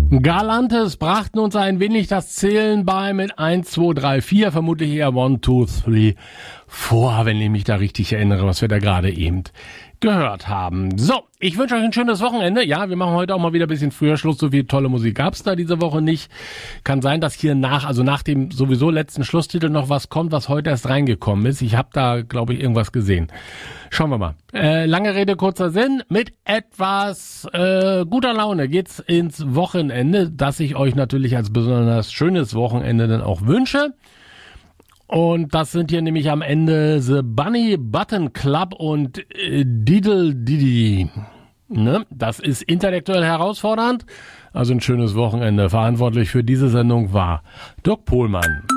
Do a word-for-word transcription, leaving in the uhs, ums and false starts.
Galantes brachten uns ein wenig das Zählen bei mit eins, zwei, drei, vier, vermutlich eher eins, zwei, drei, vier, wenn ich mich da richtig erinnere, was wir da gerade eben gehört haben. So, ich wünsche euch ein schönes Wochenende. Ja, wir machen heute auch mal wieder ein bisschen früher Schluss. So viel tolle Musik gab's da diese Woche nicht. Kann sein, dass hier nach, also nach dem sowieso letzten Schlusstitel noch was kommt, was heute erst reingekommen ist. Ich habe da, glaube ich, irgendwas gesehen. Schauen wir mal. Äh, lange Rede, kurzer Sinn. Mit etwas äh, guter Laune geht's ins Wochenende, das ich euch natürlich als besonders schönes Wochenende dann auch wünsche. Und das sind hier nämlich am Ende The Bunny Button Club und äh, Diddle Diddy. Ne? Das ist intellektuell herausfordernd. Also ein schönes Wochenende. Verantwortlich für diese Sendung war Dirk Pohlmann.